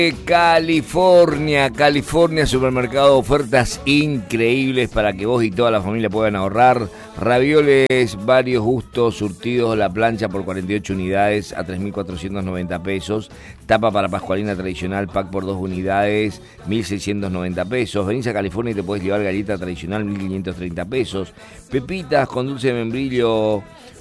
California, supermercado, ofertas increíbles para que vos y toda la familia puedan ahorrar. Ravioles, varios gustos, surtidos a la plancha por 48 unidades a 3.490 pesos. Tapa para pascualina tradicional, pack por 2 unidades, 1.690 pesos. Venís a California y te podés llevar galleta tradicional, 1.530 pesos. Pepitas con dulce de membrillo